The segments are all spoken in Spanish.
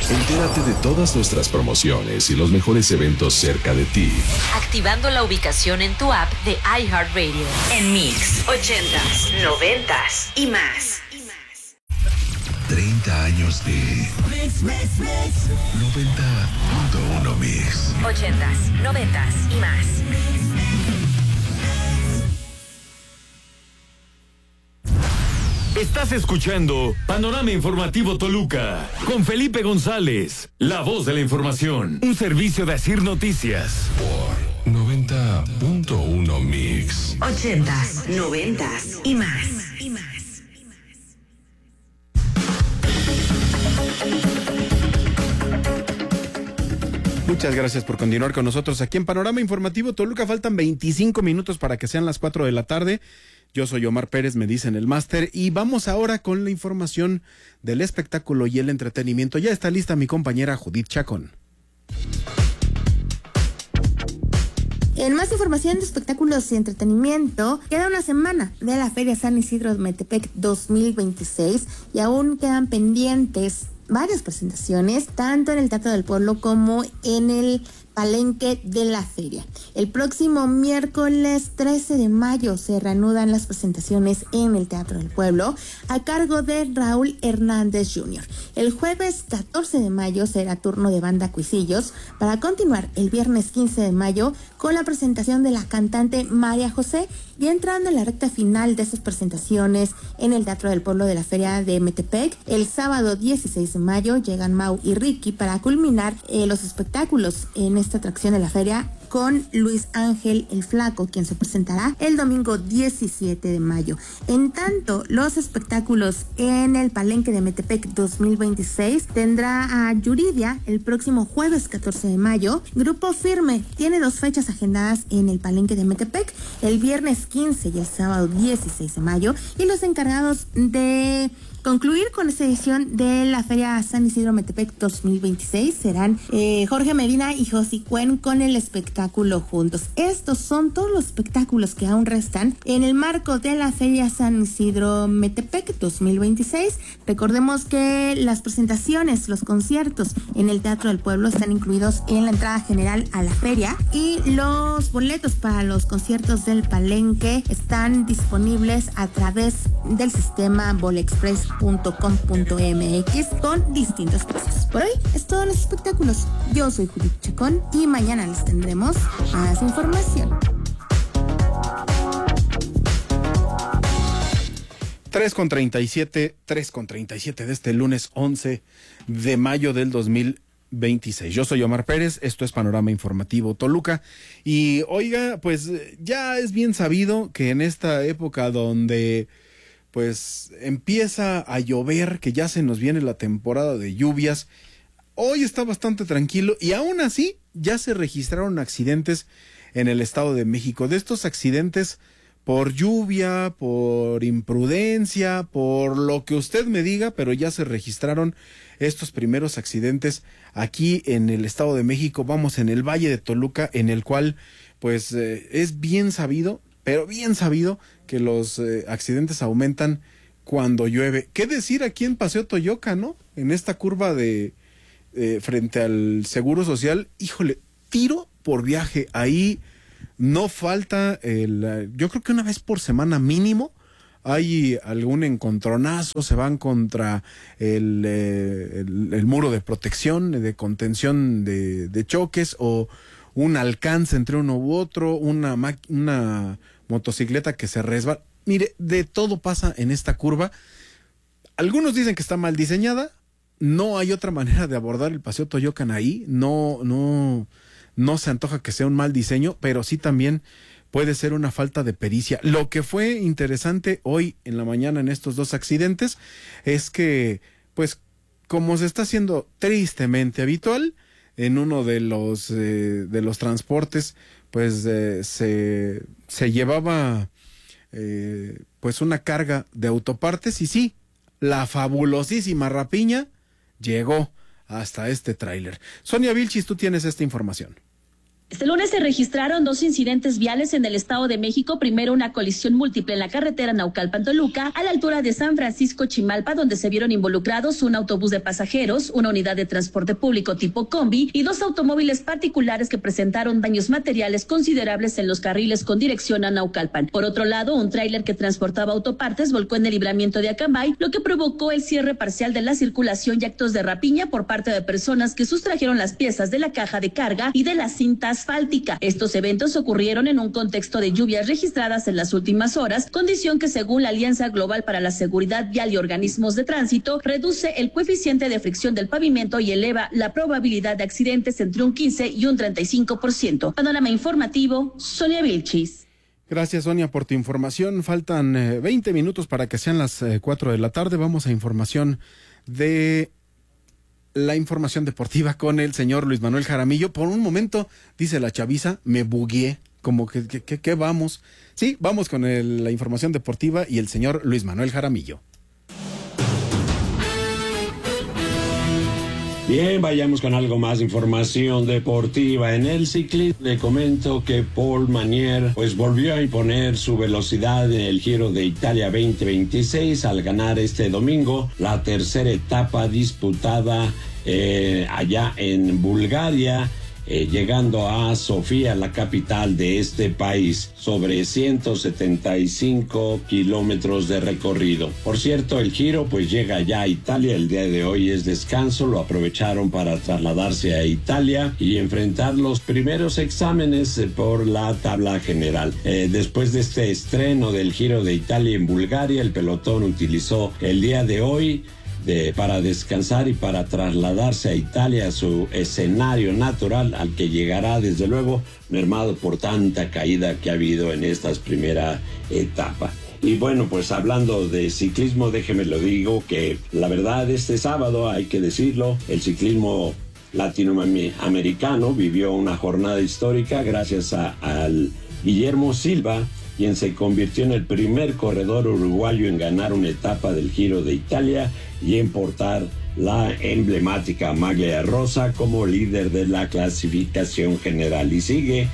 Entérate de todas nuestras promociones y los mejores eventos cerca de ti, activando la ubicación en tu app de iHeartRadio. En Mix, 80s, 90s y más. 30 años de 90.1 Mix. 80s, 90s y más. Estás escuchando Panorama Informativo Toluca con Felipe González, la voz de la información, un servicio de Asir Noticias. Por 90.1 Mix. 80s, 90s y más. Muchas gracias por continuar con nosotros aquí en Panorama Informativo Toluca. Faltan 25 minutos para que sean las 4 de la tarde. Yo soy Omar Pérez, me dicen el máster, y vamos ahora con la información del espectáculo y el entretenimiento. Ya está lista mi compañera Judith Chacón. En más información de espectáculos y entretenimiento, queda una semana de la Feria San Isidro Metepec 2026 y aún quedan pendientes varias presentaciones, tanto en el Teatro del Pueblo como en el Palenque de la Feria. El próximo miércoles 13 de mayo se reanudan las presentaciones en el Teatro del Pueblo a cargo de Raúl Hernández Jr. El jueves 14 de mayo será turno de Banda Cuisillos para continuar el viernes 15 de mayo con la presentación de la cantante María José, y entrando en la recta final de estas presentaciones en el Teatro del Pueblo de la Feria de Metepec, el sábado 16 de mayo llegan Mau y Ricky para culminar los espectáculos en esta atracción de la feria con Luis Ángel el Flaco, quien se presentará el domingo 17 de mayo. En tanto, los espectáculos en el Palenque de Metepec 2026 tendrá a Yuridia el próximo jueves 14 de mayo. Grupo Firme tiene 2 fechas agendadas en el Palenque de Metepec, el viernes 15 y el sábado 16 de mayo, y los encargados de concluir con esta edición de la Feria San Isidro Metepec 2026 serán Jorge Medina y Josi Cuen con el espectáculo Juntos. Estos son todos los espectáculos que aún restan en el marco de la Feria San Isidro Metepec 2026. Recordemos que las presentaciones, los conciertos en el Teatro del Pueblo están incluidos en la entrada general a la feria, y los boletos para los conciertos del Palenque están disponibles a través del sistema bolexpress.com.mx con distintos precios. Por hoy es todo en los espectáculos. Yo soy Judith Chacón y mañana les tendremos más información. 3:37 de este lunes 11 de mayo del 2026. Yo soy Omar Pérez, esto es Panorama Informativo Toluca. Y oiga, pues ya es bien sabido que en esta época donde pues empieza a llover, que ya se nos viene la temporada de lluvias, hoy está bastante tranquilo y aún así ya se registraron accidentes en el Estado de México. De estos accidentes por lluvia, por imprudencia, por lo que usted me diga, pero ya se registraron estos primeros accidentes aquí en el Estado de México. Vamos, en el Valle de Toluca, en el cual pues es bien sabido, pero bien sabido que los accidentes aumentan cuando llueve. ¿Qué decir aquí en Paseo Toyoca, no? En esta curva de frente al Seguro Social, híjole, tiro por viaje. Ahí no falta yo creo que una vez por semana mínimo hay algún encontronazo, se van contra el muro de protección, de contención de choques, o un alcance entre uno u otro, una motocicleta que se resbala. Mire, de todo pasa en esta curva. Algunos dicen que está mal diseñada. No hay otra manera de abordar el Paseo Toyocan ahí. No se antoja que sea un mal diseño, pero sí también puede ser una falta de pericia. Lo que fue interesante hoy en la mañana en estos 2 accidentes es que, pues, como se está haciendo tristemente habitual, en uno de los transportes, pues se llevaba pues una carga de autopartes, y sí, la fabulosísima rapiña llegó hasta este tráiler. Sonia Vilchis, tú tienes esta información. Este lunes se registraron 2 incidentes viales en el Estado de México. Primero, una colisión múltiple en la carretera Naucalpan-Toluca, a la altura de San Francisco-Chimalpa, donde se vieron involucrados un autobús de pasajeros, una unidad de transporte público tipo combi y 2 automóviles particulares que presentaron daños materiales considerables en los carriles con dirección a Naucalpan. Por otro lado, un tráiler que transportaba autopartes volcó en el libramiento de Acambay, lo que provocó el cierre parcial de la circulación y actos de rapiña por parte de personas que sustrajeron las piezas de la caja de carga y de la cinta asfáltica. Estos eventos ocurrieron en un contexto de lluvias registradas en las últimas horas, condición que según la Alianza Global para la Seguridad Vial y Organismos de Tránsito reduce el coeficiente de fricción del pavimento y eleva la probabilidad de accidentes entre un 15 y un 35%. Panorama informativo, Sonia Vilchis. Gracias, Sonia, por tu información. Faltan 20 minutos para que sean las 4 de la tarde. Vamos a información la información deportiva con el señor Luis Manuel Jaramillo. Por un momento, dice la chaviza, me bugueé, como que vamos. Sí, vamos con la información deportiva y el señor Luis Manuel Jaramillo. Bien, vayamos con algo más de información deportiva. En el ciclismo le comento que Paul Manier pues volvió a imponer su velocidad en el Giro de Italia 2026 al ganar este domingo la tercera etapa disputada allá en Bulgaria, llegando a Sofía, la capital de este país, sobre 175 kilómetros de recorrido. Por cierto, el Giro pues llega ya a Italia. El día de hoy es descanso, lo aprovecharon para trasladarse a Italia y enfrentar los primeros exámenes por la tabla general. Después de este estreno del Giro de Italia en Bulgaria, el pelotón utilizó el día de hoy para descansar y para trasladarse a Italia, a su escenario natural, al que llegará desde luego mermado por tanta caída que ha habido en esta primera etapa. Y bueno, pues hablando de ciclismo, déjeme lo digo que la verdad este sábado, hay que decirlo, el ciclismo latinoamericano vivió una jornada histórica gracias al Guillermo Silva, quien se convirtió en el primer corredor uruguayo en ganar una etapa del Giro de Italia y en portar la emblemática maglia rosa como líder de la clasificación general. Y sigue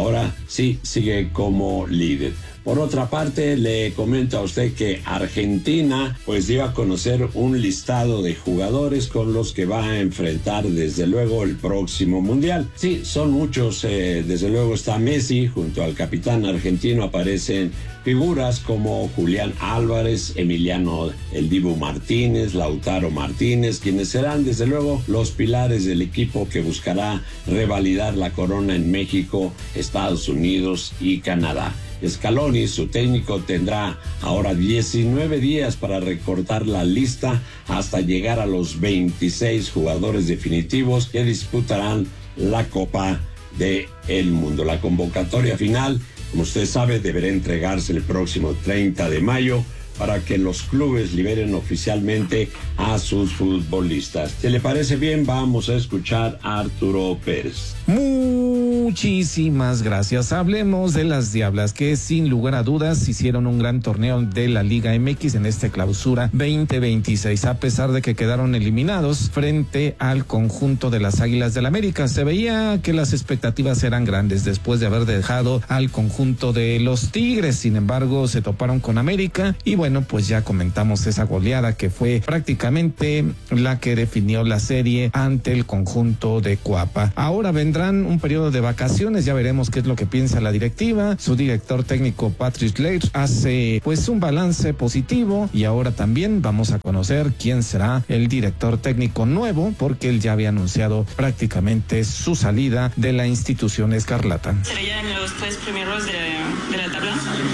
como líder. Por otra parte, le comento a usted que Argentina pues dio a conocer un listado de jugadores con los que va a enfrentar desde luego el próximo Mundial. Sí, son muchos, desde luego está Messi, junto al capitán argentino aparecen figuras como Julián Álvarez, Emiliano El Dibu Martínez, Lautaro Martínez, quienes serán desde luego los pilares del equipo que buscará revalidar la corona en México, Estados Unidos y Canadá. Scaloni, su técnico, tendrá ahora 19 días para recortar la lista hasta llegar a los 26 jugadores definitivos que disputarán la Copa del Mundo. La convocatoria final, como usted sabe, deberá entregarse el próximo 30 de mayo para que los clubes liberen oficialmente a sus futbolistas. Si le parece bien, vamos a escuchar a Arturo Pérez. Muchísimas gracias. Hablemos de las Diablas, que sin lugar a dudas hicieron un gran torneo de la Liga MX en este clausura 2026, a pesar de que quedaron eliminados frente al conjunto de las Águilas del América. Se veía que las expectativas eran grandes después de haber dejado al conjunto de los Tigres. Sin embargo, se toparon con América y bueno, pues ya comentamos esa goleada que fue prácticamente la que definió la serie ante el conjunto de Cuapa. Ahora vendrán un periodo de vacaciones, ya veremos qué es lo que piensa la directiva. Su director técnico Patrick Leitch hace pues un balance positivo y ahora también vamos a conocer quién será el director técnico nuevo, porque él ya había anunciado prácticamente su salida de la institución escarlata. Serían los 3 primeros de la tabla.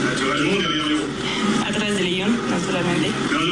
Atrás de Lyon, naturalmente.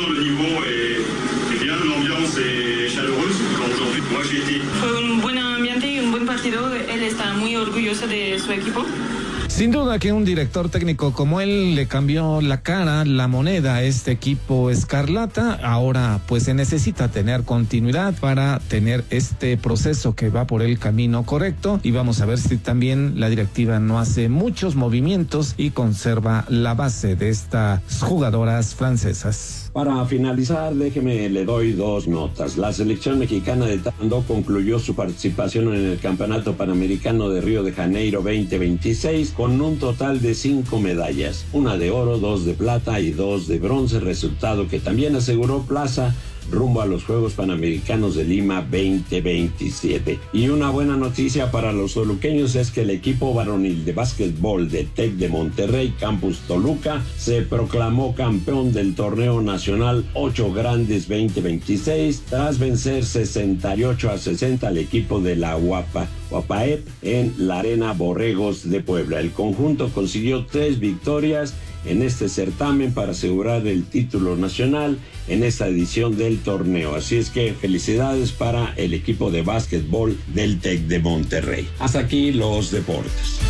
Fue un buen ambiente y un buen partido. Él está muy orgulloso de su equipo. Sin duda que un director técnico como él le cambió la cara, la moneda a este equipo escarlata. Ahora pues se necesita tener continuidad para tener este proceso que va por el camino correcto, y vamos a ver si también la directiva no hace muchos movimientos y conserva la base de estas jugadoras francesas. Para finalizar, le doy 2 notas. La selección mexicana de taekwondo concluyó su participación en el Campeonato Panamericano de Río de Janeiro 2026 con un total de 5 medallas, 1 de oro, 2 de plata y 2 de bronce, resultado que también aseguró plaza rumbo a los Juegos Panamericanos de Lima 2027. Y una buena noticia para los toluqueños es que el equipo varonil de básquetbol del TEC de Monterrey, Campus Toluca, se proclamó campeón del torneo nacional 8 Grandes 2026 tras vencer 68-60 al equipo de la UAPAEP en la Arena Borregos de Puebla. El conjunto consiguió 3 victorias en este certamen para asegurar el título nacional en esta edición del torneo. Así es que felicidades para el equipo de básquetbol del TEC de Monterrey. Hasta aquí los deportes.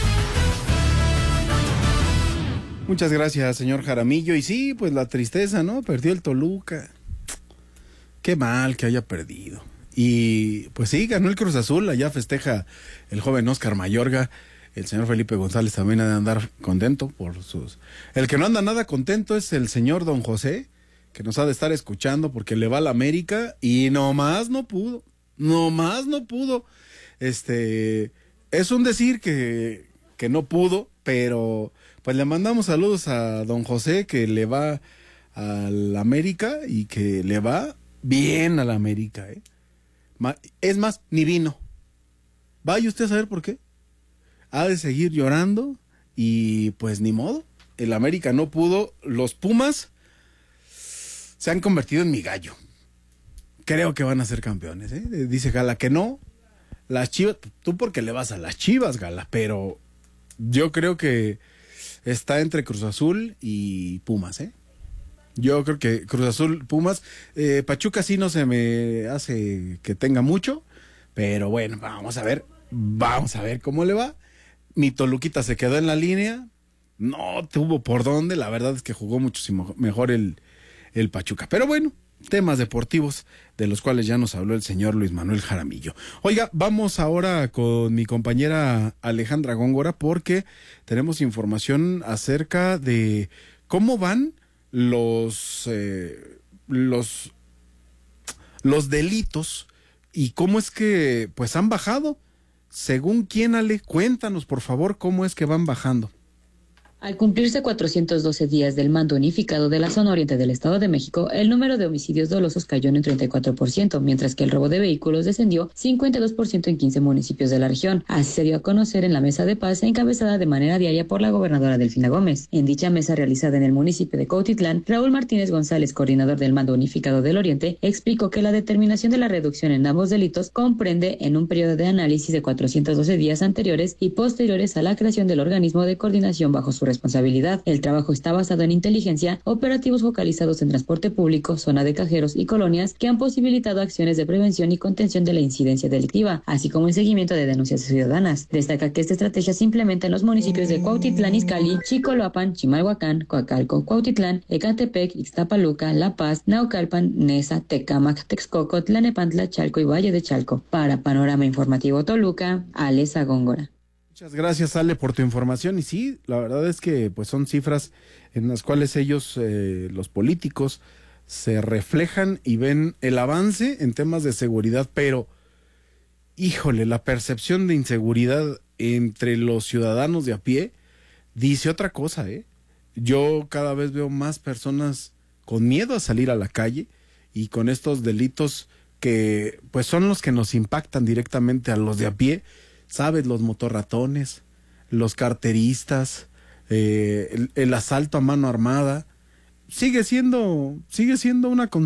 Muchas gracias, señor Jaramillo. Y sí, pues la tristeza, ¿no? Perdió el Toluca. Qué mal que haya perdido. Y pues sí, ganó el Cruz Azul. Allá festeja el joven Oscar Mayorga. El señor Felipe González también ha de andar contento por sus... El que no anda nada contento es el señor Don José, que nos ha de estar escuchando porque le va a la América y nomás no pudo. Es un decir que no pudo, pero pues le mandamos saludos a Don José, que le va a la América y que le va bien a la América, ¿eh? Es más, ni vino. Vaya usted a saber por qué. Ha de seguir llorando y pues ni modo. El América no pudo. Los Pumas se han convertido en mi gallo. Creo que van a ser campeones, ¿eh? Dice Gala que no. Las Chivas, tú porque le vas a las Chivas, Gala, pero yo creo que está entre Cruz Azul y Pumas, ¿eh? Yo creo que Cruz Azul, Pumas, Pachuca sí no se me hace que tenga mucho, pero bueno, vamos a ver cómo le va. Mi Toluquita se quedó en la línea, no tuvo por dónde, la verdad es que jugó muchísimo mejor el Pachuca. Pero bueno, temas deportivos de los cuales ya nos habló el señor Luis Manuel Jaramillo. Oiga, vamos ahora con mi compañera Alejandra Góngora porque tenemos información acerca de cómo van los delitos y cómo es que pues han bajado. Según quién, Ale, cuéntanos por favor cómo es que van bajando. Al cumplirse 412 días del mando unificado de la zona oriente del Estado de México, el número de homicidios dolosos cayó en un 34%, mientras que el robo de vehículos descendió 52% en 15 municipios de la región. Así se dio a conocer en la mesa de paz encabezada de manera diaria por la gobernadora Delfina Gómez. En dicha mesa realizada en el municipio de Cuautitlán, Raúl Martínez González, coordinador del mando unificado del Oriente, explicó que la determinación de la reducción en ambos delitos comprende en un periodo de análisis de 412 días anteriores y posteriores a la creación del organismo de coordinación bajo su responsabilidad. El trabajo está basado en inteligencia, operativos focalizados en transporte público, zona de cajeros y colonias que han posibilitado acciones de prevención y contención de la incidencia delictiva, así como el seguimiento de denuncias ciudadanas. Destaca que esta estrategia se implementa en los municipios de Cuautitlán Izcalli, Chicoloapan, Chimalhuacán, Coacalco, Cuautitlán, Ecatepec, Ixtapaluca, La Paz, Naucalpan, Neza, Tecámac, Texcoco, Tlanepantla, Chalco y Valle de Chalco. Para Panorama Informativo Toluca, Alesa Góngora. Muchas gracias, Ale, por tu información. Y sí, la verdad es que pues son cifras en las cuales ellos, los políticos, se reflejan y ven el avance en temas de seguridad, pero, híjole, la percepción de inseguridad entre los ciudadanos de a pie dice otra cosa, ¿eh? Yo cada vez veo más personas con miedo a salir a la calle y con estos delitos que pues son los que nos impactan directamente a los de a pie. ¿Sabes? Los motorratones, los carteristas, el asalto a mano armada, sigue siendo una